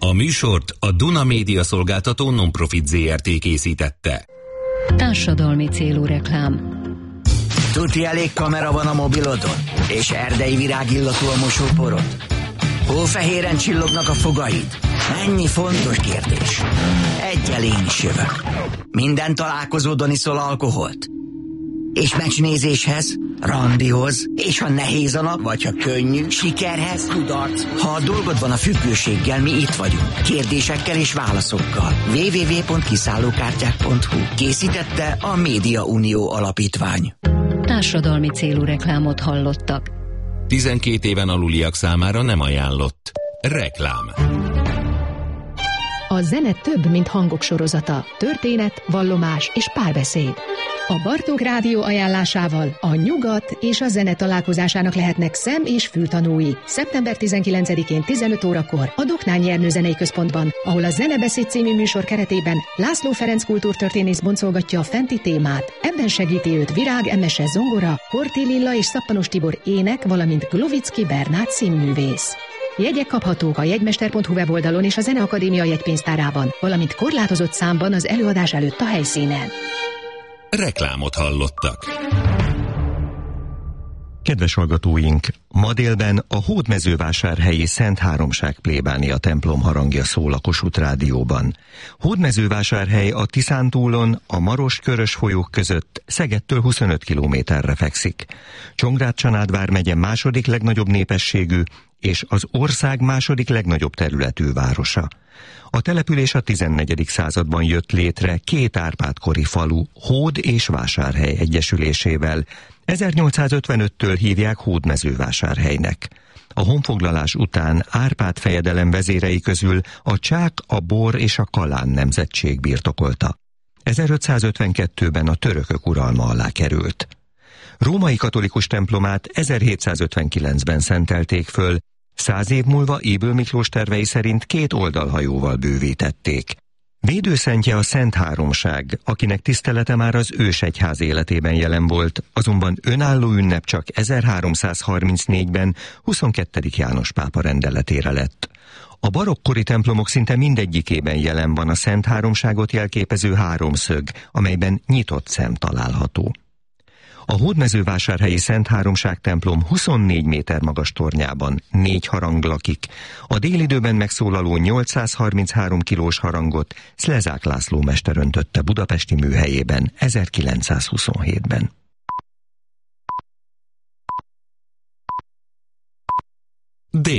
A műsort a Duna Média Szolgáltató Non-Profit Zrt. Készítette. Társadalmi célú reklám. Tuti elég kamera van a mobilodon? És erdei virágillatú a mosóporod? Hófehéren csillognak a fogaid? Ennyi fontos kérdés. Egyel én is jövök. Minden találkozódon iszol alkoholt? És meccsnézéshez, randihoz, és ha nehéz a nap, vagy ha könnyű, sikerhez, kudarc. Ha a dolgod van a függőséggel, mi itt vagyunk. Kérdésekkel és válaszokkal. www.kiszállókártyák.hu. Készítette a Média Unió Alapítvány. Társadalmi célú reklámot hallottak. 12 éven aluliak számára nem ajánlott. Reklám. A zene több, mint hangok sorozata. Történet, vallomás és párbeszéd. A Bartók Rádió ajánlásával a nyugat és a zene találkozásának lehetnek szem- és fültanúi. Szeptember 19-én 15 órakor a Doknányi Ernő Zenei Központban, ahol a Zenebeszéd című műsor keretében László Ferenc kultúrtörténész boncolgatja a fenti témát. Ebben segíti őt Virág Emese zongora, Horthy Lilla és Szappanos Tibor ének, valamint Glovicki Bernát színművész. Jegyek kaphatók a jegymester.hu weboldalon és a Zeneakadémia jegypénztárában, valamint korlátozott számban az előadás előtt a helyszínen. Reklámot hallottak. Kedves hallgatóink, ma délben a Hódmezővásárhelyi Szent Háromság plébánia templom harangja szól a Kossuth Rádióban. Hódmezővásárhely a Tiszántúlon, a Maros-Körös folyók között Szegedtől 25 kilométerre fekszik. Csongrád-Csanád vármegye második legnagyobb népességű és az ország második legnagyobb területű városa. A település a 14. században jött létre két Árpád-kori falu, Hód és Vásárhely egyesülésével. 1855-től hívják Hódmezővásárhelynek. A honfoglalás után Árpád fejedelem vezérei közül a Csák, a Bor és a Kalán nemzetség birtokolta. 1552-ben a törökök uralma alá került. Római katolikus templomát 1759-ben szentelték föl, 100 év múlva Ybl Miklós tervei szerint 2 oldalhajóval bővítették. Védőszentje a Szent Háromság, akinek tisztelete már az ősegyház életében jelen volt, azonban önálló ünnep csak 1334-ben 22. János pápa rendeletére lett. A barokkori templomok szinte mindegyikében jelen van a Szent Háromságot jelképező háromszög, amelyben nyitott szem található. A Hódmezővásárhelyi Szent Háromság templom 24 méter magas tornyában 4 harang lakik. A délidőben megszólaló 833 kilós harangot Szlezák László mester öntötte budapesti műhelyében 1927-ben.